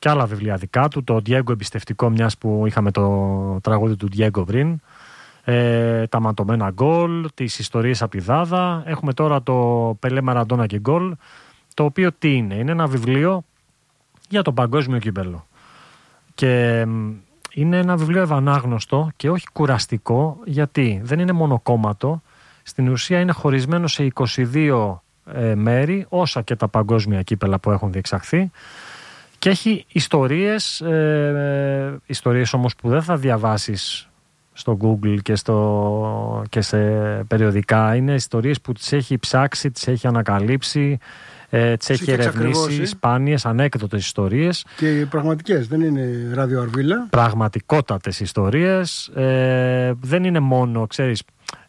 και άλλα βιβλία δικά του. Το Diego εμπιστευτικό, μιας που είχαμε το τραγούδι του Diego πριν. Τα ματωμένα γκολ, τις ιστορίες από τη Δάδα. Έχουμε τώρα το Πελέ, Μαραντόνα και γκολ, το οποίο τι είναι? Είναι ένα βιβλίο για το παγκόσμιο κύπελλο. Και είναι ένα βιβλίο ευανάγνωστο και όχι κουραστικό, γιατί δεν είναι μονοκόμματο. Στην ουσία είναι χωρισμένο σε 22 μέρη, όσα και τα παγκόσμια κύπελλα που έχουν διεξαχθεί, και έχει ιστορίες, ιστορίες όμως που δεν θα διαβάσεις στο Google και σε περιοδικά. Είναι ιστορίες που τις έχει ψάξει, τις έχει ανακαλύψει, τις έχει ερευνήσει, σπάνιες, ανέκδοτες ιστορίες. Και πραγματικές, δεν είναι ραδιοαρβίλα. Πραγματικότατες ιστορίες. Δεν είναι μόνο, ξέρεις,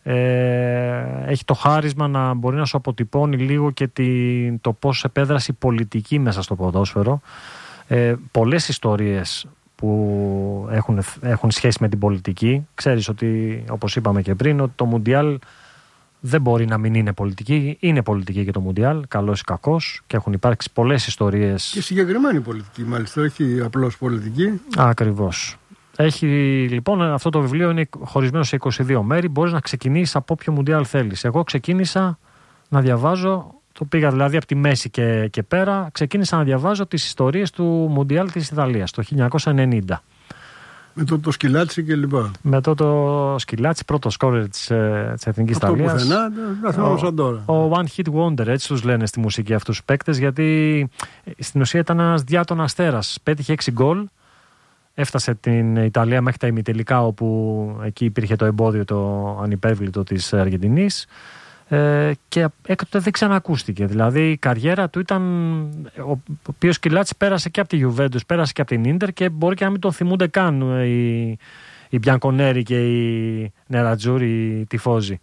έχει το χάρισμα να μπορεί να σου αποτυπώνει λίγο και το πώς επέδρασε η πολιτική μέσα στο ποδόσφαιρο. Πολλές ιστορίες που έχουν σχέση με την πολιτική. Ξέρεις ότι, όπως είπαμε και πριν, ότι το Μουντιάλ δεν μπορεί να μην είναι πολιτική. Είναι πολιτική και το Μουντιάλ, καλός ή κακός, και έχουν υπάρξει πολλές ιστορίες. Και συγκεκριμένη πολιτική, μάλιστα, όχι απλώς πολιτική. Ακριβώς. Έχει, λοιπόν, αυτό το βιβλίο είναι χωρισμένο σε 22 μέρη. Μπορείς να ξεκινήσεις από όποιο Μουντιάλ θέλεις. Εγώ ξεκίνησα να διαβάζω, το πήγα δηλαδή από τη μέση και πέρα, ξεκίνησα να διαβάζω τις ιστορίες του Μουντιάλ της Ιταλίας το 1990. Με το Σκυλάτσι και λοιπά. Με το Σκυλάτσι, πρώτο σκόρερ της Εθνικής Ιταλίας. Αυτό πουθενά, δεν θυμάμαι σαν τώρα. Ο One Hit Wonder, έτσι τους λένε στη μουσική αυτούς τους παίκτες, γιατί στην ουσία ήταν ένας διάτων αστέρας. Πέτυχε 6 γκολ, έφτασε την Ιταλία μέχρι τα ημιτελικά, όπου εκεί υπήρχε το εμπόδιο το ανυπέρβλητο της Αργεντινής. Και έκτοτε δεν ξανακούστηκε. Δηλαδή η καριέρα του ήταν, ο οποίος Σκυλάτσι πέρασε και από τη Γιουβέντους, πέρασε και από την Ίντερ, και μπορεί και να μην τον θυμούνται καν οι Μπιανκονέροι και οι Νερατζούροι, οι Τιφόζοι.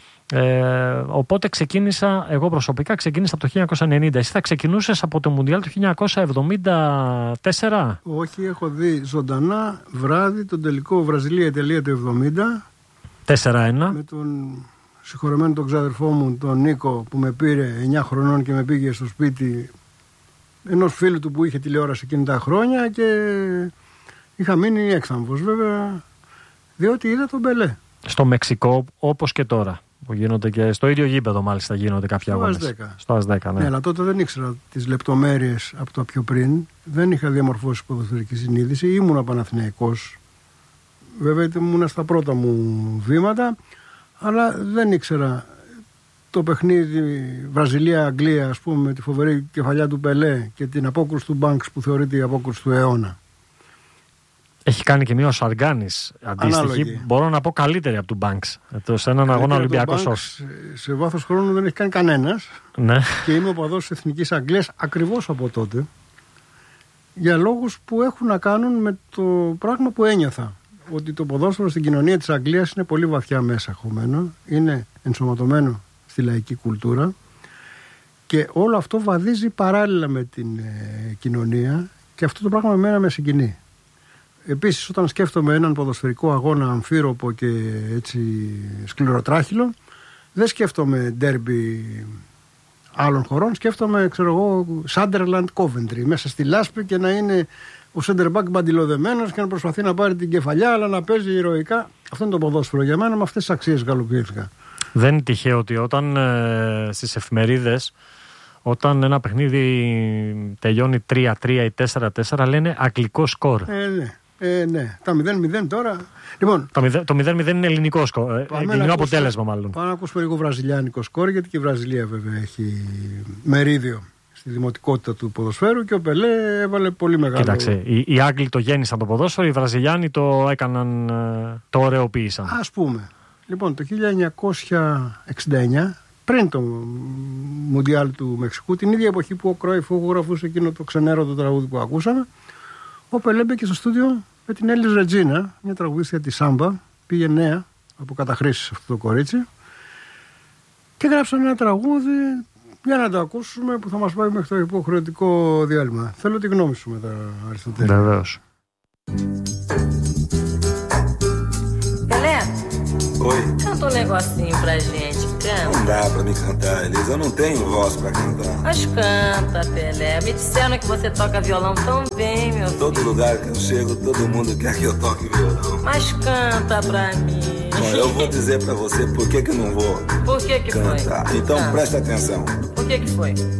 Οπότε εγώ προσωπικά ξεκίνησα από το 1990. Εσύ θα ξεκινούσες από το Μουντιάλ του 1974? Όχι, έχω δει ζωντανά βράδυ τον τελικό Βραζιλία-Ιταλία του 1970. 4-1. Με τον συγχωρεμένο τον ξαδερφό μου, τον Νίκο, που με πήρε 9 χρονών και με πήγε στο σπίτι ενός φίλου του που είχε τηλεόραση εκείνη τα χρόνια, και είχα μείνει έξαμβος, βέβαια, διότι είδα τον Πελέ. Στο Μεξικό, όπως και τώρα, που γίνονται και στο ίδιο γήπεδο, μάλιστα γίνονται κάποια αγώνες. Στο AS10, ναι. Αλλά τότε δεν ήξερα τις λεπτομέρειες από το πιο πριν. Δεν είχα διαμορφώσει ποδοσφαιρική συνείδηση. Ήμουνα Παναθηναϊκός. Βέβαια, ήμουνα στα πρώτα μου βήματα. Αλλά δεν ήξερα το παιχνίδι Βραζιλία-Αγγλία, ας πούμε, με τη φοβερή κεφαλιά του Πελέ και την απόκρουση του Μπάνκς, που θεωρείται η απόκρουση του αιώνα. Έχει κάνει και μία ο Σαργκάνης αντίστοιχη. Ανάλογη. Μπορώ να πω καλύτερη από του Μπάνκς. Σε έναν αγώνα Ολυμπιακός Σόφ. Σε βάθος χρόνου δεν έχει κάνει κανένας. Ναι. Και είμαι οπαδός της Εθνικής Αγγλίας ακριβώς από τότε. Για λόγους που έχουν να κάνουν με το πράγμα που ένιωθα. Ότι το ποδόσφαιρο στην κοινωνία της Αγγλίας είναι πολύ βαθιά μέσα χωμένο, είναι ενσωματωμένο στη λαϊκή κουλτούρα, και όλο αυτό βαδίζει παράλληλα με την κοινωνία, και αυτό το πράγμα εμένα με συγκινεί. Επίσης, όταν σκέφτομαι έναν ποδοσφαιρικό αγώνα αμφίροπο και έτσι σκληροτράχυλο, δεν σκέφτομαι ντέρμπι άλλων χωρών, σκέφτομαι, ξέρω εγώ, Sunderland Coventry, μέσα στη λάσπη, και να είναι ο σέντερμπακ μπαντιλοδεμένος και να προσπαθεί να πάρει την κεφαλιά, αλλά να παίζει ηρωικά. Αυτό είναι το ποδόσφαιρο για μένα, με αυτές τις αξίες καλοπιήθηκα. Δεν είναι τυχαίο ότι όταν στις εφημερίδες, όταν ένα παιχνίδι τελειώνει 3-3 ή 4-4, λένε αγγλικό σκορ. Ναι. Τα 0-0 τώρα. Λοιπόν, το 0-0 είναι ελληνικό σκορ. Ελληνικό αποτέλεσμα, μάλλον. Πάμε να ακούσουμε λίγο βραζιλιάνικο σκορ, γιατί και η Βραζιλία βέβαια έχει μερίδιο στη δημοτικότητα του ποδοσφαίρου, και ο Πελέ έβαλε πολύ μεγάλο. Κοίταξε, οι Άγγλοι το γέννησαν το ποδόσφαιρο, οι Βραζιλιάνοι το έκαναν, το ωραιοποίησαν. Ας πούμε. Λοιπόν, το 1969, πριν το Μουντιάλ του Μεξικού, την ίδια εποχή που ο Κρόιφ γραφούσε εκείνο το ξενέρωτο τραγούδι που ακούσαμε, ο Πελέ μπήκε στο στούντιο με την Έλλης Ρετζίνα, μια τραγουδίστρια της Σάμπα, πήγε νέα από καταχρήσεις αυτό το κορίτσι, και γράψαν ένα τραγούδι για να το ακούσουμε, που θα μας πάει μέχρι το υποχρεωτικό διάλειμμα. Θέλω τη γνώμη σου μετά, Αριστοτέλη. Βεβαίως. Pelé, canta um negocinho pra gente. canta. Não dá pra me cantar, Elisa, eu não tenho voz pra cantar. Mas canta, Pelé. Me disseram que você toca violão tão bem, meu filho. Todo lugar que eu chego, todo mundo quer que eu toque violão. Mas canta pra mim. Bom, eu vou dizer pra você por que eu não vou Por que cantar. foi? Então presta atenção. Por que foi?